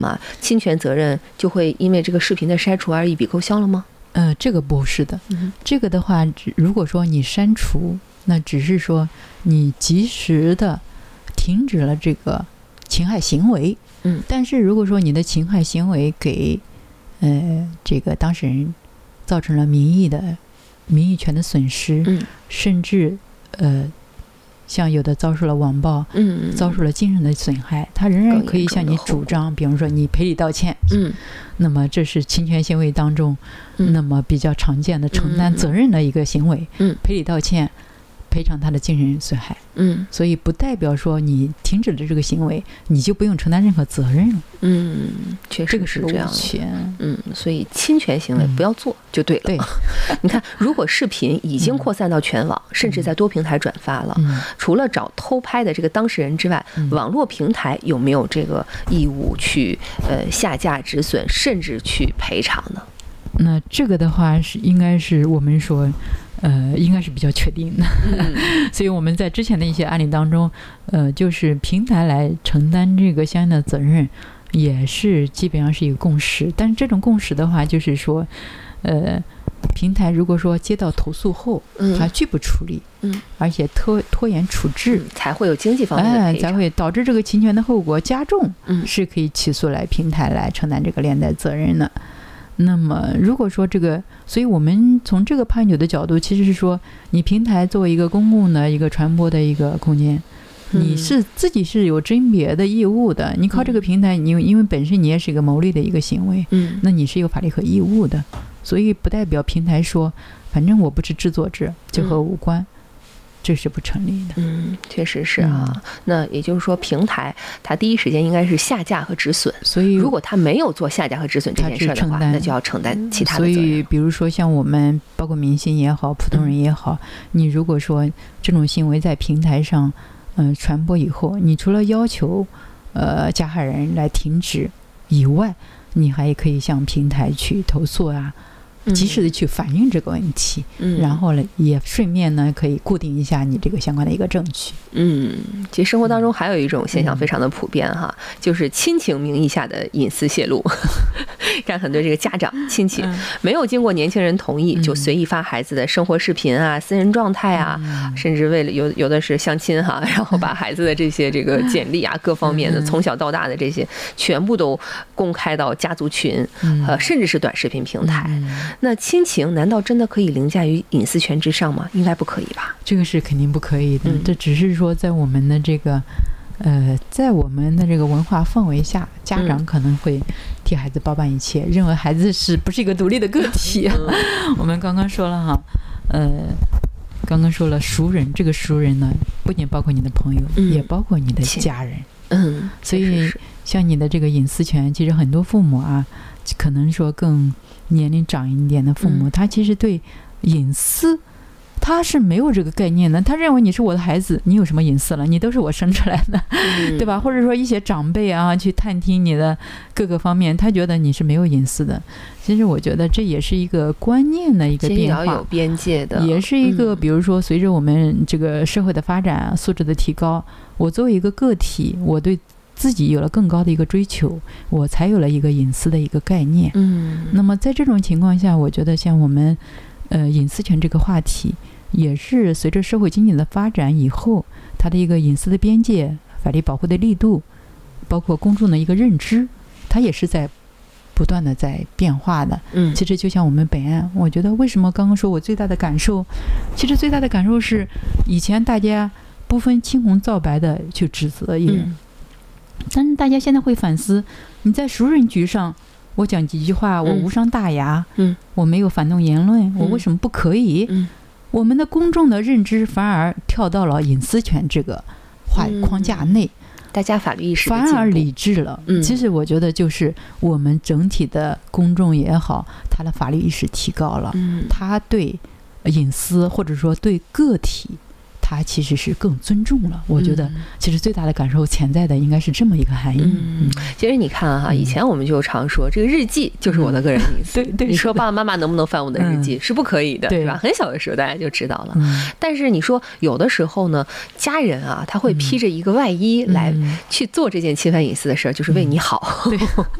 嘛，侵权责任就会因为这个视频的删除而一笔勾销了吗？ 这个不是的。这个的话，如果说你删除，那只是说你及时的停止了这个侵害行为。但是如果说你的侵害行为给这个当事人造成了名誉权的损失，甚至像有的遭受了网暴，遭受了精神的损害，他仍然可以向你主张，比如说你赔礼道歉。那么这是侵权行为当中，那么比较常见的承担责任的一个行为。赔礼道歉，赔偿他的精神损害。所以不代表说你停止了这个行为，你就不用承担任何责任了。 确实是这样的。所以侵权行为不要做就对了。 对， 你看，如果视频已经扩散到全网，甚至在多平台转发了，除了找偷拍的这个当事人之外，网络平台有没有这个义务去下架止损，甚至去赔偿呢？ 那这个的话应该是我们说。应该是比较确定的。所以我们在之前的一些案例当中，就是平台来承担这个相应的责任，也是基本上是一个共识。但是这种共识的话，就是说，平台如果说接到投诉后，它拒不处理，而且拖延处置， 才会有经济方面的赔偿， 才会导致这个侵权的后果加重，是可以起诉来平台来承担这个连带责任的。那么如果说这个，所以我们从这个判决的角度，其实是说，你平台作为一个公共的一个传播的一个空间，你是自己是有甄别的义务的。你靠这个平台，你因为本身你也是一个牟利的一个行为，那你是有法律和义务的。所以不代表平台说，反正我不是制作者，就和我无关。这是不成立的。 确实是啊。那也就是说，平台它第一时间应该是下架和止损。 所以， 如果它没有做下架和止损这件事的话，那就要承担其他的责任。 所以，比如说像我们，包括明星也好，普通人也好，你如果说这种行为在平台上，传播以后，你除了要求加害人来停止以外，你还可以向平台去投诉啊。及时的去反映这个问题，然后呢，也顺便呢可以固定一下你这个相关的一个证据。 其实生活当中还有一种现象非常的普遍哈，就是亲情名义下的隐私泄露。看很多这个家长亲戚没有经过年轻人同意，就随意发孩子的生活视频啊、私人状态啊，甚至为了有的是相亲哈，然后把孩子的这些这个简历啊、各方面的从小到大的这些全部都公开到家族群，甚至是短视频平台。那亲情难道真的可以凌驾于隐私权之上吗？应该不可以吧？ 这个是肯定不可以的。这只是说在我们的这个在我们的这个文化氛围下，家长可能会替孩子包办一切，认为孩子是不是一个独立的个体。我们刚刚说了哈，刚刚说了熟人，这个熟人呢，不仅包括你的朋友，也包括你的家人。所以像你的这个隐私权，其实很多父母啊，可能说更年龄长一点的父母，他其实对隐私他是没有这个概念的，他认为你是我的孩子，你有什么隐私了？你都是我生出来的，对吧？或者说一些长辈啊，去探听你的各个方面，他觉得你是没有隐私的。其实我觉得这也是一个观念的一个变化， 有边界的， 也是一个比如说随着我们这个社会的发展，素质的提高，我作为一个个体，我对自己有了更高的一个追求，我才有了一个隐私的一个概念。那么在这种情况下，我觉得像我们隐私权这个话题，也是随着社会经济的发展以后，它的一个隐私的边界、法律保护的力度，包括公众的一个认知，它也是在不断的在变化的。其实就像我们本案，我觉得为什么刚刚说我最大的感受，其实最大的感受是以前大家不分青红皂白的去指责一人，但是大家现在会反思，你在熟人局上我讲几句话，我无伤大雅，我没有反动言论，我为什么不可以？我们的公众的认知反而跳到了隐私权这个框架内， 大家法律意识的反而理智了。其实我觉得就是我们整体的公众也好，他的法律意识提高了，他对隐私或者说对个体， 他其实是更尊重了。我觉得其实最大的感受潜在的应该是这么一个含义。 其实你看哈，以前我们就常说这个日记就是我的个人隐私。 对， 你说爸爸妈妈能不能翻我的日记是不可以的，是吧？很小的时候大家就知道了。但是你说有的时候呢，家人啊他会披着一个外衣来去做这件侵犯隐私的事儿，就是为你好。